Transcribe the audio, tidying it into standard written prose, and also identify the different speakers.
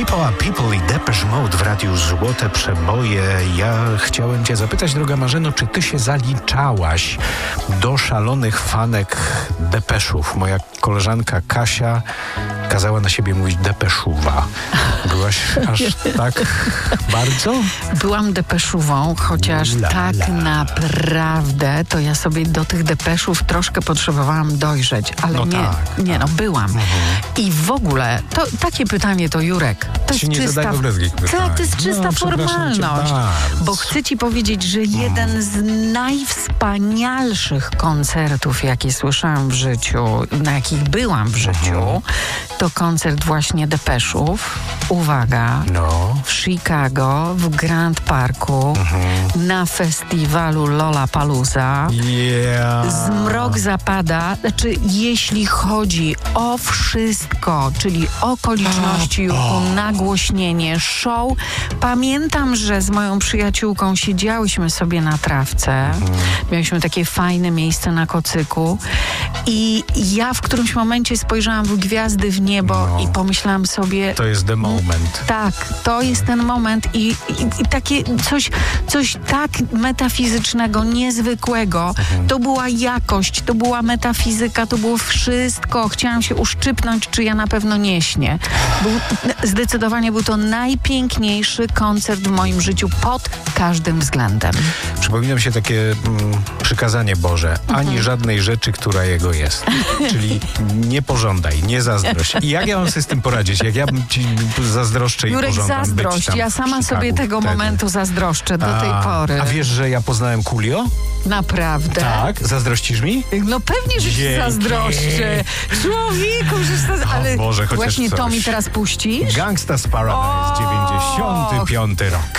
Speaker 1: Oa People i Depeche Mode w radiu Złote Przeboje. Ja chciałem cię zapytać, droga Marzeno, czy ty się zaliczałaś do szalonych fanek Depeszów? Moja koleżanka Kasia kazała na siebie mówić Depeszuwa. Byłaś aż tak bardzo?
Speaker 2: Byłam depeszową, chociaż tak naprawdę to ja sobie do tych depeszów troszkę potrzebowałam dojrzeć, ale byłam. I w ogóle, to takie pytanie to Jurek, to jest czysta formalność, bo chcę ci powiedzieć, że jeden z najwspanialszych koncertów, jakie słyszałam w życiu, na jakich byłam w życiu, to koncert właśnie Depeszów. Uwaga, w Chicago, w Grand Parku, na festiwalu Lollapalooza. Zmrok zapada, znaczy jeśli chodzi o wszystko, czyli okoliczności, nagłośnienie, show. Pamiętam, że z moją przyjaciółką siedziałyśmy sobie na trawce. Mieliśmy takie fajne miejsce na kocyku i ja w którymś momencie spojrzałam w gwiazdy w niebo i pomyślałam sobie...
Speaker 1: To jest the moment.
Speaker 2: Tak, to jest ten moment i takie coś tak metafizycznego, niezwykłego. To była jakość, to była metafizyka, to było wszystko. Chciałam się uszczypnąć, czy ja na pewno nie śnię. Zdecydowanie był to najpiękniejszy koncert w moim życiu pod każdym względem.
Speaker 1: Przypomina mi się takie przykazanie Boże. Ani żadnej rzeczy, która jego jest. Czyli nie pożądaj, nie zazdrość. I jak ja mam sobie z tym poradzić? Jak ja ci zazdroszczę i
Speaker 2: Jurek,
Speaker 1: pożądam
Speaker 2: zazdrość.
Speaker 1: być tam
Speaker 2: Ja sama sobie tego momentu zazdroszczę do tej pory.
Speaker 1: A wiesz, że ja poznałem Coolio?
Speaker 2: Naprawdę?
Speaker 1: Tak. Zazdrościsz mi?
Speaker 2: No pewnie, że ci zazdroszczę. Człowieku, ale
Speaker 1: Boże, chociaż
Speaker 2: właśnie
Speaker 1: coś.
Speaker 2: to mi teraz puścisz?
Speaker 1: Gangsta's Paradise, 95 rok.